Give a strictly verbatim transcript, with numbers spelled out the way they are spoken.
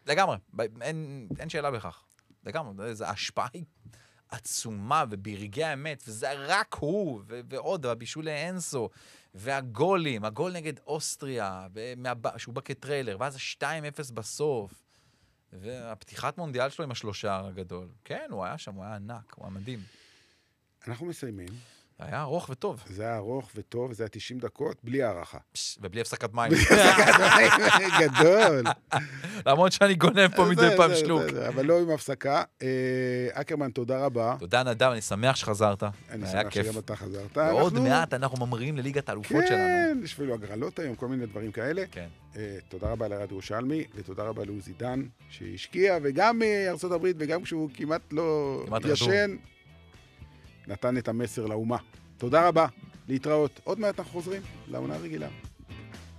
לגמרי, אין, אין שאלה בכך. לגמרי, זו השפעה עצומה, וברגעי האמת, וזה רק הוא, ו- ועוד, הבישול לאנסו, והגולים, הגול נגד אוסטריה, שהוא בא כטריילר, ואז ה-שתיים אפס בסוף, והפתיחת מונדיאל שלו עם השלושה הגדול. כן, הוא היה שם, הוא היה ענק, הוא היה מדהים. אנחנו מסיימים. זה היה ארוך וטוב. זה היה ארוך וטוב, זה היה תשעים דקות, בלי הערכה. ובלי הפסקת מים. גדול. למרות שאני גונב פה מדי פעם שלוק. אבל לא עם הפסקה. אקרמן, תודה רבה. תודה נדב, אני שמח שחזרת. אני שמח שגם אתה חזרת. ועוד מעט אנחנו ממריאים לליגת האלופות שלנו. כן, יש אפילו הגרלות היום, כל מיני דברים כאלה. כן. תודה רבה לירד ירושלמי, ותודה רבה לעוזי דן, שהשקיע, וגם מארצות הברית, וגם כשהוא כמעט לא ישן, נתן את המסר לאומה. תודה רבה, להתראות. עוד מעט אנחנו חוזרים לעונה רגילה.